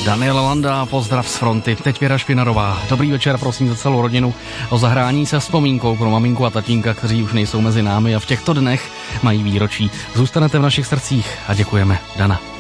Daniel Landa, pozdrav z fronty. Teď Věra Špinarová. Dobrý večer, prosím za celou rodinu o zahrání se vzpomínkou pro maminku a tatínka, kteří už nejsou mezi námi a v těchto dnech mají výročí. Zůstanete v našich srdcích a děkujeme. Dana.